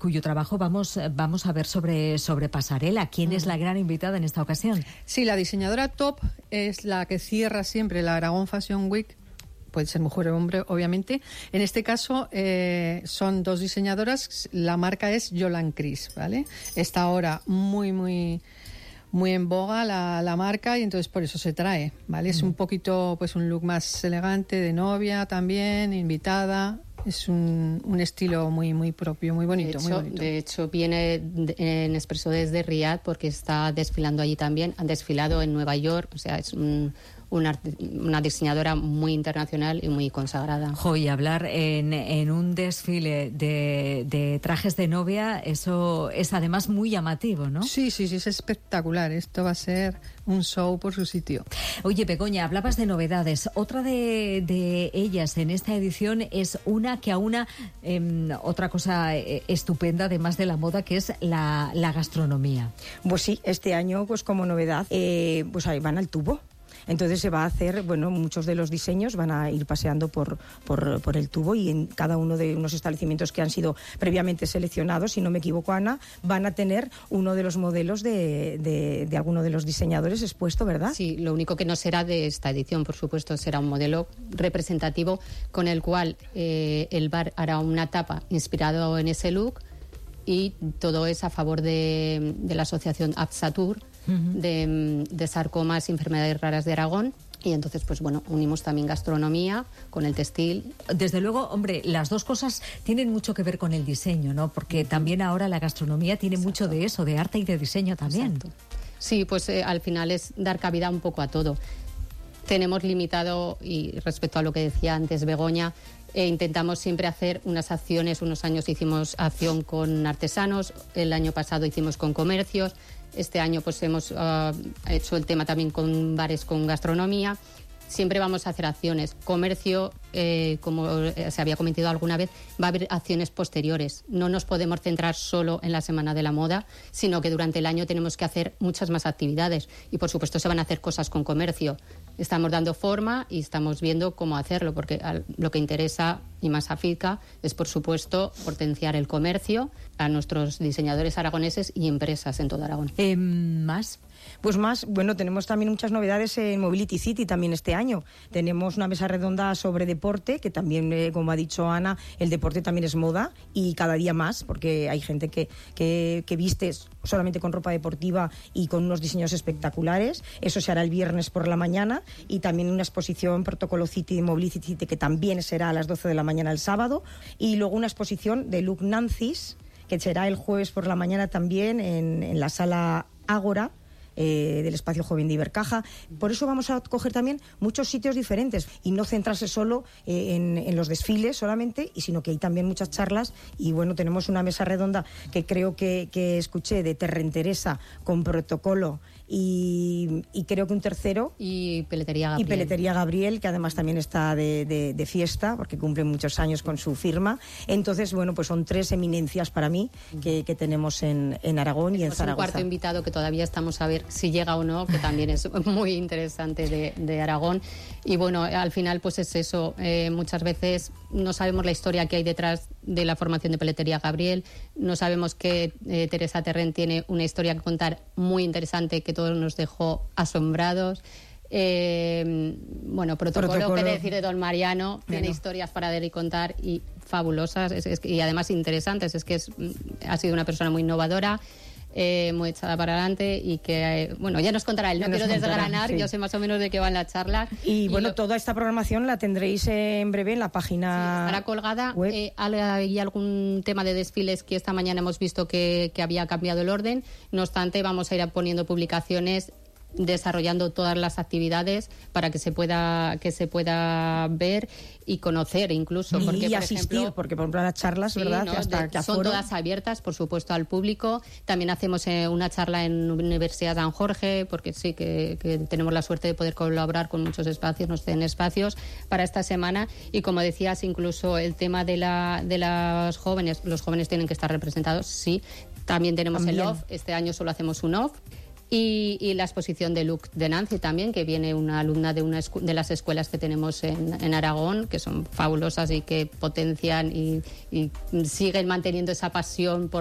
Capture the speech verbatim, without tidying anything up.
cuyo trabajo vamos, vamos a ver sobre, sobre pasarela. ¿Quién uh-huh. es la gran invitada en esta ocasión? Sí, la diseñadora top es la que cierra siempre la Aragón Fashion Week. Puede ser mujer o hombre, obviamente. En este caso eh, son dos diseñadoras. La marca es Yolan Cris, ¿vale? Está ahora muy, muy, muy en boga la, la marca y entonces por eso se trae, ¿vale? Mm. Es un poquito, pues un look más elegante de novia también, invitada. Es un, un estilo muy muy propio, muy bonito, de hecho, muy bonito. De hecho, viene en expreso desde Riad porque está desfilando allí también. Han desfilado en Nueva York, o sea, es un... Una, una diseñadora muy internacional y muy consagrada. Jo, y hablar en, en un desfile de, de trajes de novia, eso es además muy llamativo, ¿no? Sí, sí, sí, es espectacular. Esto va a ser un show por su sitio. Oye, Begoña, hablabas de novedades. Otra de, de ellas en esta edición es una que aúna eh, otra cosa eh, estupenda, además de la moda, que es la, la gastronomía. Pues sí, este año, pues como novedad, eh, pues ahí van al tubo. Entonces se va a hacer, bueno, muchos de los diseños van a ir paseando por, por, por el tubo y en cada uno de unos establecimientos que han sido previamente seleccionados, si no me equivoco, Ana, van a tener uno de los modelos de, de, de alguno de los diseñadores expuesto, ¿verdad? Sí, lo único que no será de esta edición, por supuesto, será un modelo representativo con el cual eh, el bar hará una tapa inspirado en ese look y todo es a favor de, de la asociación Absatur, uh-huh. de, de sarcomas y enfermedades raras de Aragón. Y entonces, pues bueno, unimos también gastronomía con el textil. Desde luego, hombre, las dos cosas tienen mucho que ver con el diseño, ¿no? Porque también ahora la gastronomía tiene Exacto. mucho de eso, de arte y de diseño también. Exacto. Sí, pues eh, al final es dar cabida un poco a todo. Tenemos limitado, y respecto a lo que decía antes Begoña, eh, intentamos siempre hacer unas acciones. Unos años hicimos acción con artesanos, el año pasado hicimos con comercios. Este año pues hemos uh, hecho el tema también con bares con gastronomía. Siempre vamos a hacer acciones. Comercio, eh, como se había comentado alguna vez, va a haber acciones posteriores. No nos podemos centrar solo en la Semana de la Moda, sino que durante el año tenemos que hacer muchas más actividades. Y por supuesto se van a hacer cosas con comercio. Estamos dando forma y estamos viendo cómo hacerlo, porque lo que interesa y más a Fitca es, por supuesto, potenciar el comercio a nuestros diseñadores aragoneses y empresas en todo Aragón. Eh, ¿Más? Pues más, bueno, tenemos también muchas novedades en Mobility City también este año. Tenemos una mesa redonda sobre deporte, que también, eh, como ha dicho Ana, el deporte también es moda y cada día más, porque hay gente que, que, que viste solamente con ropa deportiva y con unos diseños espectaculares. Eso se hará el viernes por la mañana y también una exposición Protocolo City y Mobility City, que también será a las doce de la mañana el sábado. Y luego una exposición de Look Nancy's, que será el jueves por la mañana también en, en la sala Ágora, Eh, del Espacio Joven de Ibercaja. Por eso vamos a coger también muchos sitios diferentes y no centrarse solo eh, en, en los desfiles solamente, y sino que hay también muchas charlas. Y bueno, tenemos una mesa redonda que creo que, que escuché de Terren Teresa con Protocolo y, y creo que un tercero y Peletería Gabriel, y Peletería Gabriel, que además también está de, de, de fiesta porque cumple muchos años con su firma. Entonces, bueno, pues son tres eminencias para mí que, que tenemos en, en Aragón y en Zaragoza. Un cuarto invitado que todavía estamos a ver si llega o no, que también es muy interesante de, de Aragón. Y bueno, al final pues es eso, eh, muchas veces no sabemos la historia que hay detrás de la formación de Peletería Gabriel, no sabemos que eh, Teresa Terren tiene una historia que contar muy interesante que todos nos dejó asombrados. Eh, bueno, protocolo, protocolo, qué decir de Don Mariano, bueno. Tiene historias para ver y contar y fabulosas es, es, y además interesantes, es que es, ha sido una persona muy innovadora, Eh, muy echada para adelante y que, eh, bueno, ya nos contará él, no quiero desgranar, sí. Yo sé más o menos de qué van las charlas. Y, y bueno, lo... toda esta programación la tendréis en breve en la página sí, estará colgada. Eh, hay algún tema de desfiles que esta mañana hemos visto que, que había cambiado el orden, no obstante vamos a ir poniendo publicaciones desarrollando todas las actividades para que se pueda que se pueda ver y conocer incluso y, porque, y por asistir ejemplo, porque por ejemplo las charlas, sí, ¿verdad? ¿no? Hasta de, que son todas abiertas, por supuesto, al público. También hacemos eh, una charla en Universidad San Jorge, porque sí que, que tenemos la suerte de poder colaborar con muchos espacios, nos den espacios para esta semana. Y como decías, incluso el tema de la de los jóvenes, los jóvenes tienen que estar representados, sí. También tenemos También. el off, este año solo hacemos un off. Y, y la exposición de look de Nancy también, que viene una alumna de una de las escuelas que tenemos en, en Aragón, que son fabulosas y que potencian y, y siguen manteniendo esa pasión por